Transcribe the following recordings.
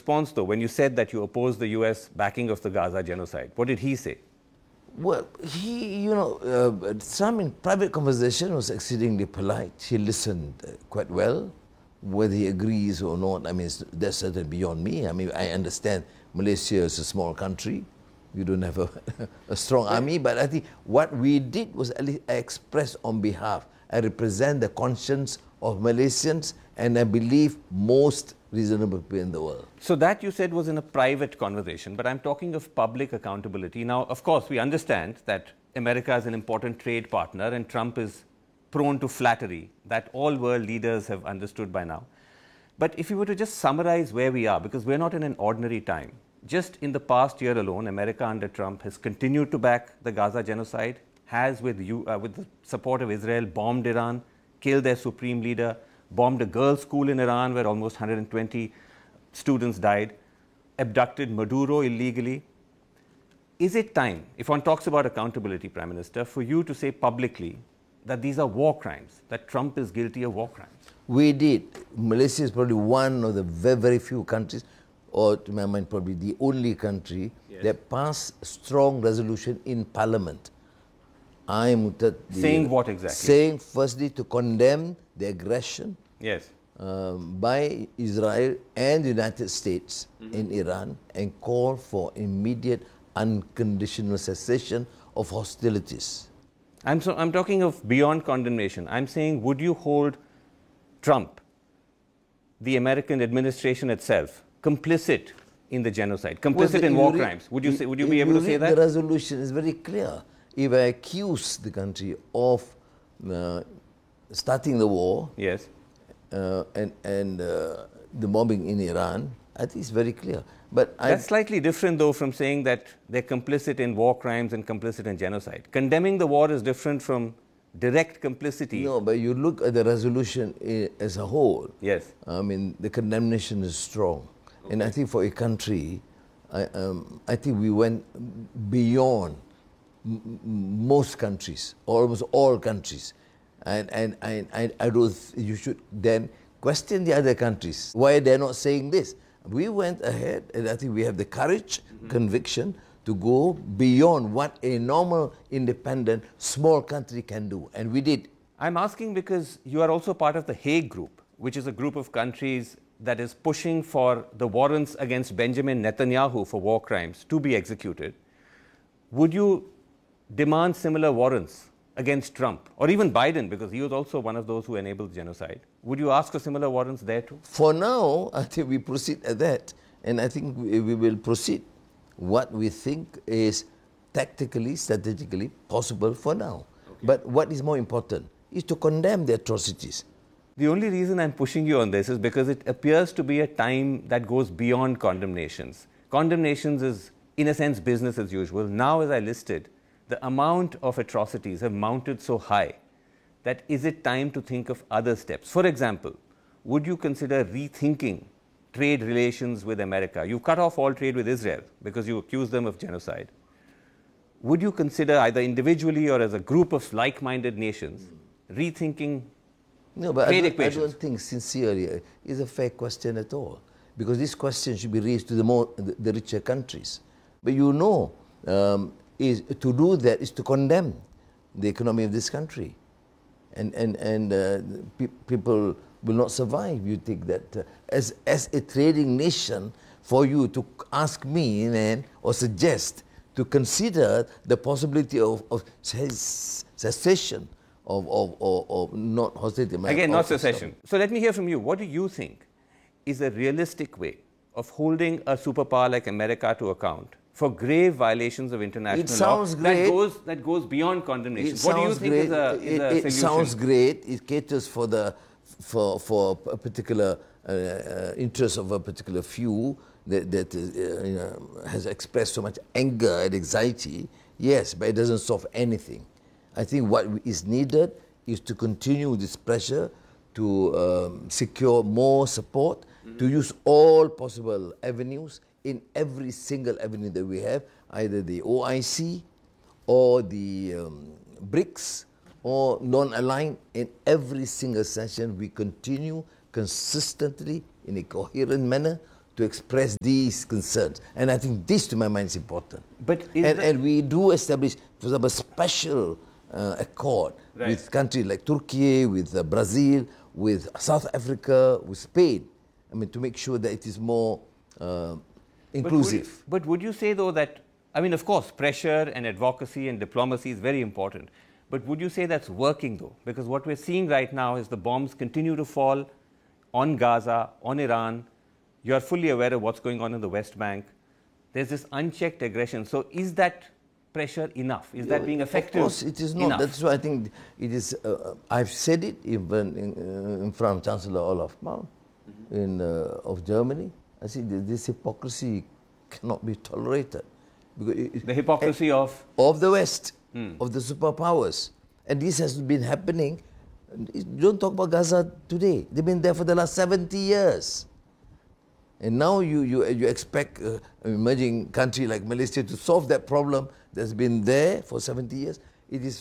response, though, when you said that you opposed the US backing of the Gaza genocide? What did he say? Well, Trump in private conversation was exceedingly polite. He listened quite well. Whether he agrees or not, I mean, that's certainly beyond me. I mean, I understand Malaysia is a small country. We don't have a strong army, but I think what we did was at least express on behalf. I represent the conscience of Malaysians, and I believe most reasonable people in the world. So that you said was in a private conversation, but I'm talking of public accountability. Now, of course, we understand that America is an important trade partner and Trump is prone to flattery, that all world leaders have understood by now. But if you were to just summarize where we are, because we're not in an ordinary time, just in the past year alone, America under Trump has continued to back the Gaza genocide, has with the support of Israel bombed Iran, killed their supreme leader, bombed a girls' school in Iran where almost 120 students died, abducted Maduro illegally. Is it time, if one talks about accountability, Prime Minister, for you to say publicly that these are war crimes, that Trump is guilty of war crimes? We did. Malaysia is probably one of the very, very few countries, or to my mind probably the only country, that passed strong resolution in Parliament. Saying what exactly? Saying firstly to condemn the aggression by Israel and the United States in Iran and call for immediate unconditional cessation of hostilities. I'm talking of beyond condemnation. I'm saying, would you hold Trump, the American administration itself, complicit in the genocide, complicit in war crimes? Would you be able to say that? The resolution is very clear. If I accuse the country of starting the war, and the bombing in Iran, I think it's very clear. But that's slightly different, though, from saying that they're complicit in war crimes and complicit in genocide. Condemning the war is different from direct complicity. No, but you look at the resolution as a whole. Yes. I mean, the condemnation is strong. Okay. And I think for a country, I think we went beyond most countries, almost all countries. And I don't, you should then question the other countries. Why they're not saying this? We went ahead, and I think we have the courage, conviction, to go beyond what a normal, independent, small country can do. And we did. I'm asking because you are also part of the Hague Group, which is a group of countries that is pushing for the warrants against Benjamin Netanyahu for war crimes to be executed. Would you demand similar warrants against Trump, or even Biden, because he was also one of those who enabled genocide? Would you ask for similar warrants there too? For now, I think we proceed at that, and I think we will proceed what we think is tactically, strategically possible for now. Okay. But what is more important is to condemn the atrocities. The only reason I'm pushing you on this is because it appears to be a time that goes beyond condemnations. Condemnations is, in a sense, business as usual. Now, as I listed, the amount of atrocities have mounted so high that is it time to think of other steps? For example, would you consider rethinking trade relations with America? You cut off all trade with Israel because you accuse them of genocide. Would you consider, either individually or as a group of like-minded nations, rethinking trade equations? I don't think sincerely is a fair question at all, because this question should be raised to the richer countries. But is to do that is to condemn the economy of this country, and people will not survive. You think that as a trading nation, for you to ask me or suggest to consider the possibility of cessation of not hostility. Again, not secession. So let me hear from you. What do you think is a realistic way of holding a superpower like America to account for grave violations of international law that goes beyond condemnation? What do you think is a solution? It sounds great. It caters for a particular interest of a particular few that has expressed so much anger and anxiety. Yes, but it doesn't solve anything. I think what is needed is to continue this pressure to secure more support, to use all possible avenues in every single avenue that we have, either the OIC or the BRICS or non-aligned. In every single session, we continue consistently in a coherent manner to express these concerns. And I think this, to my mind, is important. But and we do establish, for example, a special accord with countries like Turkey, with Brazil, with South Africa, with Spain. I mean, to make sure that it is more inclusive. But would you say, though, that, I mean, of course, pressure and advocacy and diplomacy is very important. But would you say that's working, though? Because what we're seeing right now is the bombs continue to fall on Gaza, on Iran. You're fully aware of what's going on in the West Bank. There's this unchecked aggression. So is that pressure enough? Is that being effective? Of course, it is not. Enough? That's why I think it is. I've said it even in front of Chancellor Olaf Malm of Germany. I said this hypocrisy cannot be tolerated. Because the hypocrisy of the West, of the superpowers. And this has been happening. Don't talk about Gaza today. They've been there for the last 70 years. And now you expect an emerging country like Malaysia to solve that problem that's been there for 70 years. It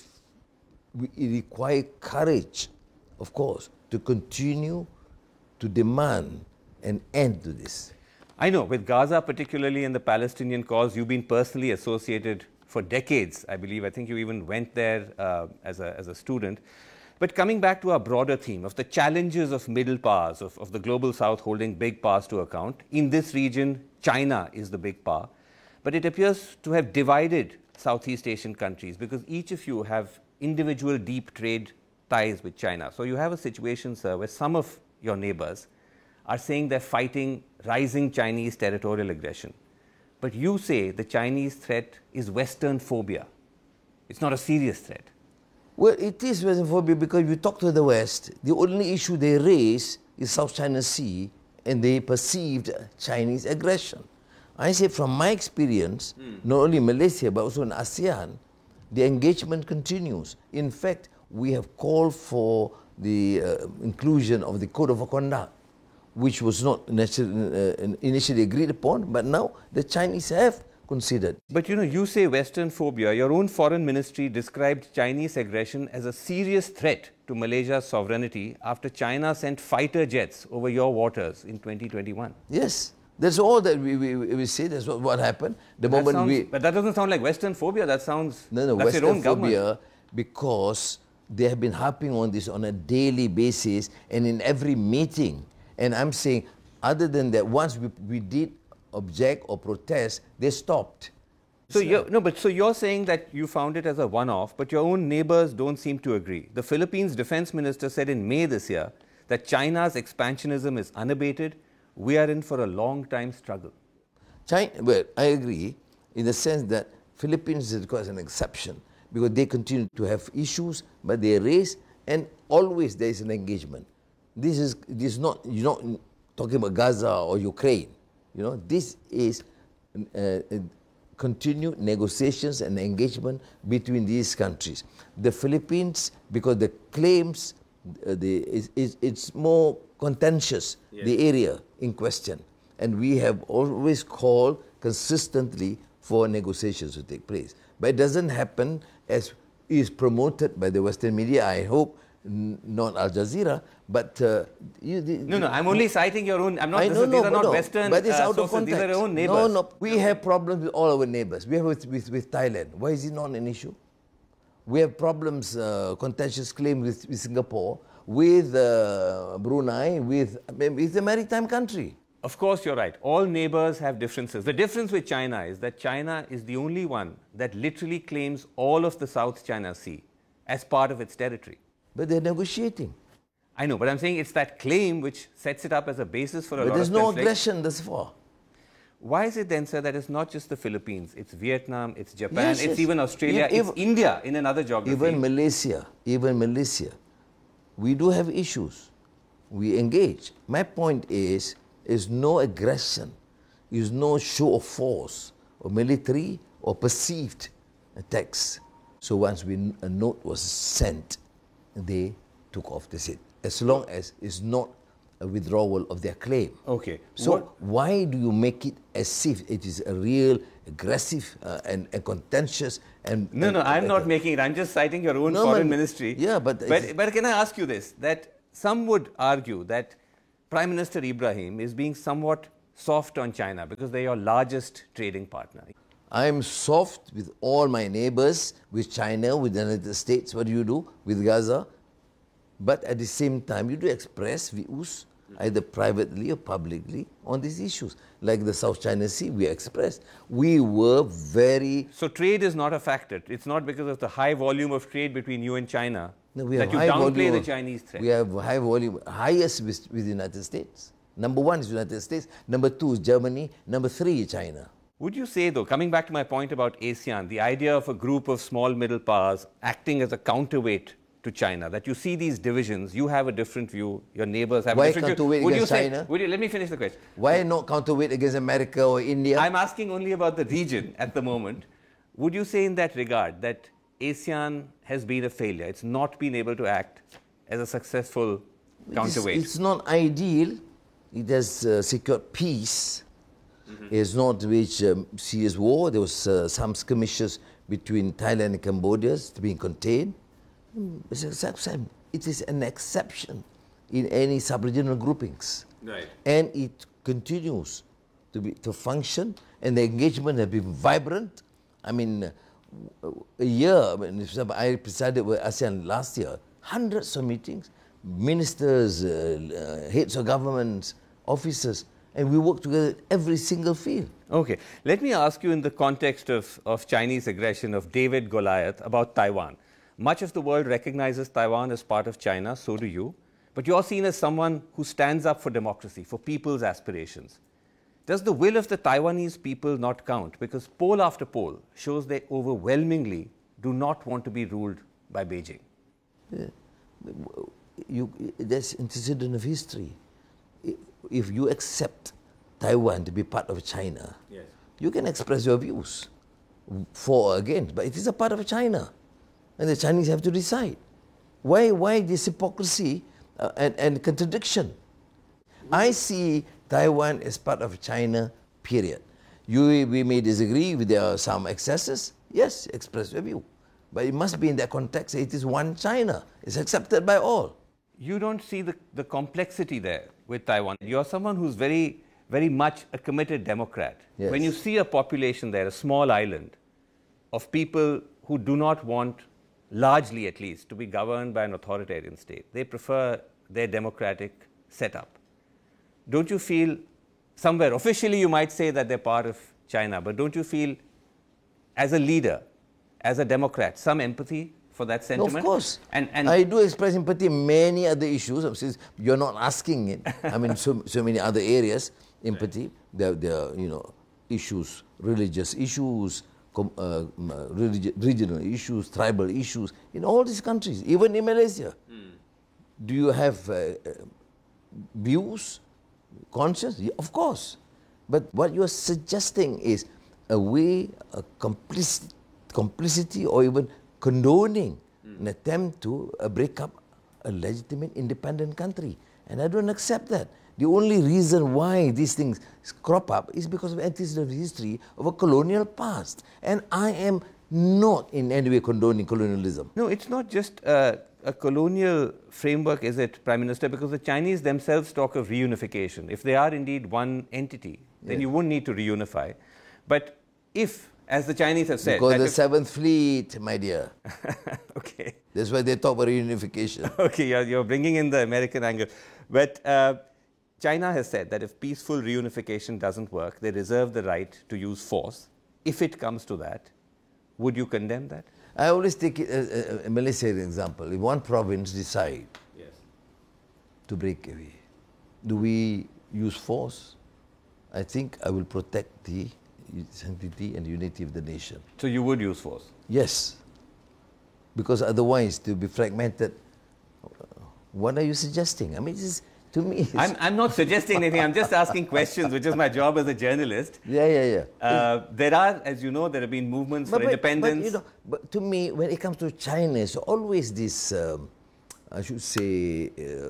requires courage, of course, to continue to demand an end to this. I know, with Gaza particularly and the Palestinian cause, you've been personally associated for decades, I believe. I think you even went there as a student. But coming back to our broader theme of the challenges of middle powers, of the global south holding big powers to account, in this region, China is the big power. But it appears to have divided Southeast Asian countries because each of you have individual deep trade ties with China. So you have a situation, sir, where some of your neighbors are saying they're fighting rising Chinese territorial aggression. But you say the Chinese threat is Western phobia. It's not a serious threat. Well, it is Western phobia because if you talk to the West, the only issue they raise is South China Sea and they perceived Chinese aggression. I say from my experience, not only in Malaysia but also in ASEAN, the engagement continues. In fact, we have called for the inclusion of the Code of Conduct, which was not initially agreed upon, but now the Chinese have considered. But you say Western phobia. Your own foreign ministry described Chinese aggression as a serious threat to Malaysia's sovereignty after China sent fighter jets over your waters in 2021. Yes, that's all that we say. That's what happened. But that doesn't sound like Western phobia. That sounds that's Western your own phobia government. Because they have been harping on this on a daily basis and in every meeting. And I'm saying, other than that, once we did object or protest, they stopped. So you're saying that you found it as a one-off, but your own neighbors don't seem to agree. The Philippines defense minister said in May this year that China's expansionism is unabated. We are in for a long-time struggle. Well, I agree in the sense that Philippines is quite an exception because they continue to have issues, but they raise, and always there is an engagement. This is not, you're not talking about Gaza or Ukraine. This is continued negotiations and engagement between these countries. The Philippines, because the claims, it's more contentious, the area in question. And we have always called consistently for negotiations to take place. But it doesn't happen as is promoted by the Western media, I hope, not Al Jazeera, but No, I'm only citing your own. I'm not. These are not Western but it's out of sources. context. These are your own neighbors. No, we have problems with all our neighbors. We have with Thailand. Why is it not an issue? We have problems, contentious claims with Singapore, with Brunei, with the maritime country. Of course, you're right. All neighbors have differences. The difference with China is that China is the only one that literally claims all of the South China Sea as part of its territory. But they're negotiating. I know, but I'm saying it's that claim which sets it up as a basis for a lot of conflict. But there's no aggression thus far. Why is it then, sir, that it's not just the Philippines, it's Vietnam, it's Japan, it's even Australia, it's India in another geography. Even Malaysia, we do have issues. We engage. My point is no aggression, is no show of force or military or perceived attacks. So once a note was sent, they took off the seat, as long as it's not a withdrawal of their claim. Okay. So why do you make it as if it is a real aggressive and contentious and... No, I'm not making it. I'm just citing your own foreign ministry. Yeah, but can I ask you this, that some would argue that Prime Minister Ibrahim is being somewhat soft on China because they're your largest trading partner? I'm soft with all my neighbors, with China, with the United States. What do with Gaza? But at the same time, you do express views, either privately or publicly, on these issues. Like the South China Sea, we expressed. We were very... So trade is not a factor. It's not because of the high volume of trade between you and China No, we that have you high downplay volume the of- Chinese threat. We have high volume, highest with the United States. Number one is United States. Number two is Germany. Number three is China. Would you say, though, coming back to my point about ASEAN, the idea of a group of small middle powers acting as a counterweight to China, that you see these divisions, you have a different view, your neighbors have Why a different view. counterweight Would you against say, China? let me finish the question. Why not counterweight against America or India? I'm asking only about the region at the moment. Would you say in that regard that ASEAN has been a failure? It's not been able to act as a successful counterweight. It's not ideal. It has secured peace. It's not reached serious war. There was some skirmishes between Thailand and Cambodia being contained. It is an exception in any sub-regional groupings. Right. And it continues to function, and the engagement has been vibrant. I mean, a year, I presided with ASEAN last year, hundreds of meetings, ministers, heads of governments, officers, and we work together in every single field. Okay. Let me ask you in the context of Chinese aggression, of David Goliath, about Taiwan. Much of the world recognizes Taiwan as part of China, so do you. But you're seen as someone who stands up for democracy, for people's aspirations. Does the will of the Taiwanese people not count? Because poll after poll shows they overwhelmingly do not want to be ruled by Beijing. That's antecedent of history. If you accept Taiwan to be part of China, Yes. you can express your views for or against, but it is a part of China, and the Chinese have to decide. Why this hypocrisy and contradiction? I see Taiwan as part of China, period. We may disagree with some excesses, yes, express your view. But it must be in that context, it is one China. It's accepted by all. You don't see the complexity there with Taiwan. You're someone who's very, very much a committed Democrat. Yes. When you see a population there, a small island, of people who do not want, largely at least, to be governed by an authoritarian state, they prefer their democratic setup. Don't you feel somewhere, officially you might say that they're part of China, but don't you feel, as a leader, as a Democrat, some empathy for that sentiment? No, of course. And I do express empathy in many other issues. Since you're not asking it, I mean, so many other areas, empathy. There are, issues, religious issues, regional issues, tribal issues, in all these countries, even in Malaysia. Do you have views, conscience? Yeah, of course. But what you're suggesting is a way, a complicity or even condoning an attempt to break up a legitimate independent country. And I don't accept that. The only reason why these things crop up is because of antecedent history of a colonial past. And I am not in any way condoning colonialism. no, it's not just a colonial framework, is it, Prime Minister? Because the Chinese themselves talk of reunification. If they are indeed one entity, then you wouldn't need to reunify. But if, as the Chinese have said... Because that the if- Seventh Fleet, my dear. Okay. That's why they talk about reunification. Okay, you're bringing in the American angle. But China has said that if peaceful reunification doesn't work, they reserve the right to use force. If it comes to that, would you condemn that? I always take it as a Malaysian example. If one province decide to break away, do we use force? I think I will protect the sanctity and unity of the nation. So you would use force? Yes. Because otherwise, to be fragmented, what are you suggesting? I mean, to me, it's, I'm not suggesting anything. I'm just asking questions, which is my job as a journalist. yeah. There are, as you know, there have been movements for independence. But to me, when it comes to China, it's always this, I should say,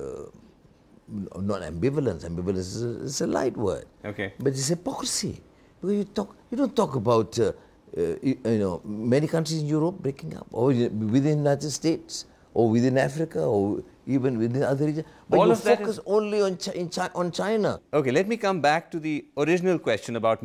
not ambivalence. Ambivalence is a light word. Okay. But it's hypocrisy. Because you don't talk about, many countries in Europe breaking up, or within the United States, or within Africa, or even within other regions. But All you of that focus only on, on China. Okay, let me come back to the original question about